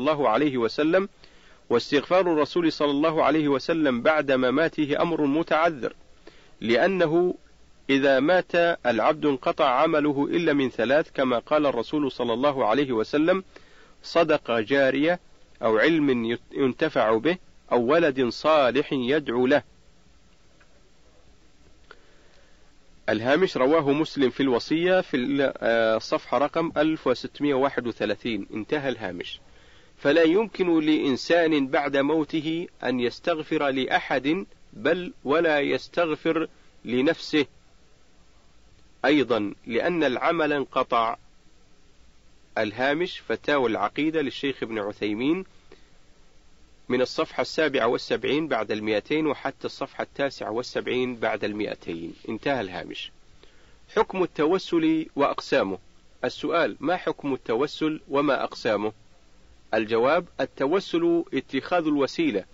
الله عليه وسلم، واستغفار الرسول صلى الله عليه وسلم بعد مماته أمر متعذر، لأنه إذا مات العبد انقطع عمله إلا من ثلاث، كما قال الرسول صلى الله عليه وسلم: صدقة جارية، أو علم ينتفع به، أو ولد صالح يدعو له. الهامش: رواه مسلم في الوصية في الصفحة رقم 1631. انتهى الهامش. فلا يمكن لإنسان بعد موته أن يستغفر لأحد، بل ولا يستغفر لنفسه أيضا، لأن العمل انقطع. الهامش: فتاوى العقيدة للشيخ ابن عثيمين، من الصفحة 77 بعد 200 وحتى الصفحة 79 بعد 200. انتهى الهامش. حكم التوسل وأقسامه. السؤال: ما حكم التوسل وما أقسامه؟ الجواب: التوسل اتخاذ الوسيلة،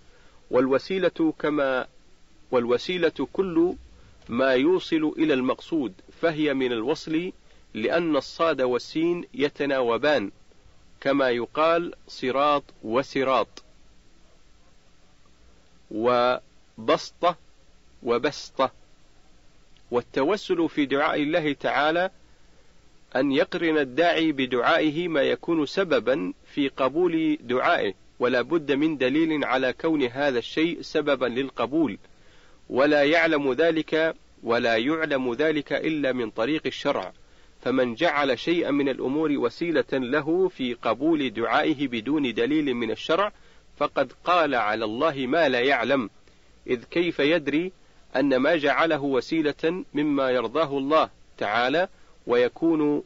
والوسيلة كل ما يوصل إلى المقصود، فهي من الوصل، لأن الصاد والسين يتناوبان، كما يقال صراط وسراط، وبسطة وبسطة. والتوسل في دعاء الله تعالى أن يقرن الداعي بدعائه ما يكون سببا في قبول دعائه، ولا بد من دليل على كون هذا الشيء سببا للقبول، ولا يعلم ذلك إلا من طريق الشرع. فمن جعل شيئا من الأمور وسيلة له في قبول دعائه بدون دليل من الشرع، فقد قال على الله ما لا يعلم، إذ كيف يدري أن ما جعله وسيلة مما يرضاه الله تعالى ويكون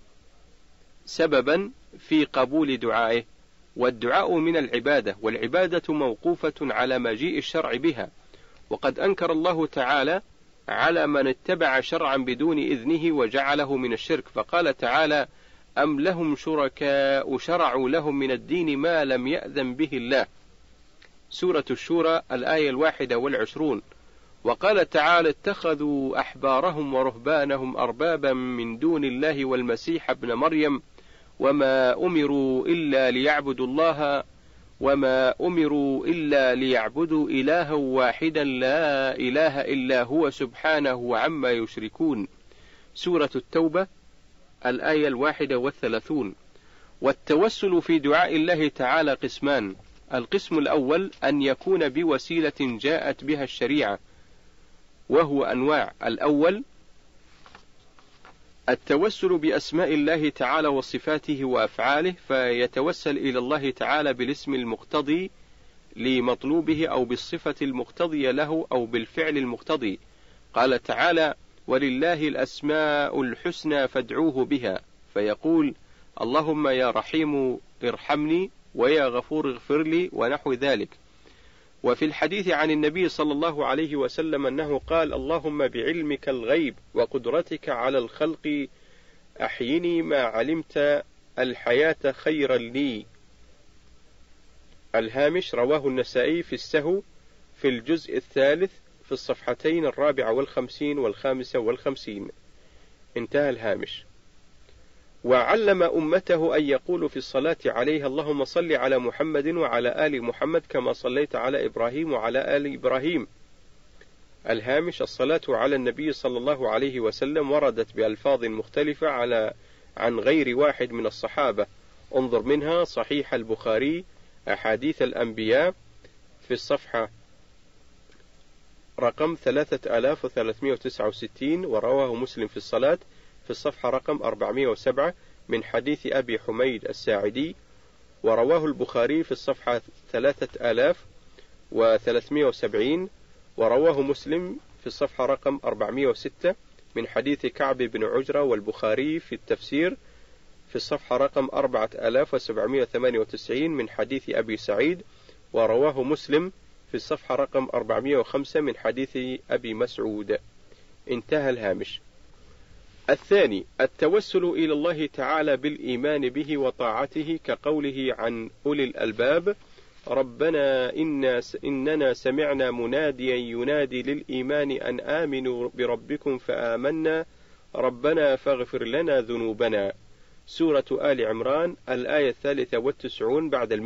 سببا في قبول دعائه. والدعاء من العبادة، والعبادة موقوفة على مجيء الشرع بها، وقد أنكر الله تعالى على من اتبع شرعا بدون إذنه وجعله من الشرك، فقال تعالى: أم لهم شركاء شرعوا لهم من الدين ما لم يأذن به الله. سورة الشورى الآية 21. وقال تعالى: اتخذوا أحبارهم ورهبانهم أربابا من دون الله والمسيح ابن مريم وما أمروا إلا ليعبدوا إلها واحدا لا إله إلا هو سبحانه عما يشركون. سورة التوبة الآية 31. والتوسل في دعاء الله تعالى قسمان: القسم الأول أن يكون بوسيلة جاءت بها الشريعة، وهو أنواع. الأول التوسل بأسماء الله تعالى وصفاته وأفعاله، فيتوسل إلى الله تعالى بالاسم المقتضي لمطلوبه، أو بالصفة المقتضية له، أو بالفعل المقتضي. قال تعالى: ولله الأسماء الحسنى فادعوه بها، فيقول: اللهم يا رحيم ارحمني، ويا غفور اغفر لي، ونحو ذلك. وفي الحديث عن النبي صلى الله عليه وسلم أنه قال: اللهم بعلمك الغيب وقدرتك على الخلق أحيني ما علمت الحياة خيرا لي. الهامش: رواه النسائي في السهو في الجزء الثالث في الصفحتين 54 و55. انتهى الهامش. وعلم أمته أن يقول في الصلاة عليها: اللهم صل على محمد وعلى آل محمد كما صليت على إبراهيم وعلى آل إبراهيم. الهامش: الصلاة على النبي صلى الله عليه وسلم وردت بألفاظ مختلفة عن غير واحد من الصحابة. انظر منها صحيح البخاري أحاديث الأنبياء في الصفحة رقم 3369، ورواه مسلم في الصلاة في الصفحة رقم 407 من حديث أبي حميد الساعدي، ورواه البخاري في الصفحة 3370، ورواه مسلم في الصفحة رقم 406 من حديث كعب بن عجرة، والبخاري في التفسير في الصفحة رقم 4798 من حديث أبي سعيد، ورواه مسلم في الصفحة رقم 405 من حديث أبي مسعود. انتهى الهامش. الثاني التوسل إلى الله تعالى بالإيمان به وطاعته، كقوله عن أولي الألباب: ربنا إننا سمعنا مناديا ينادي للإيمان أن آمنوا بربكم فآمنا ربنا فاغفر لنا ذنوبنا. سورة آل عمران الآية 93 بعد